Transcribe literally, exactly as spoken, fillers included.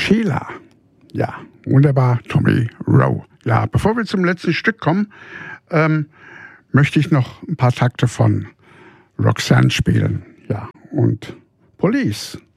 Sheila. Ja, wunderbar, Tommy Rowe. Ja, bevor wir zum letzten Stück kommen, ähm, möchte ich noch ein paar Takte von Roxanne spielen. Ja, und Police.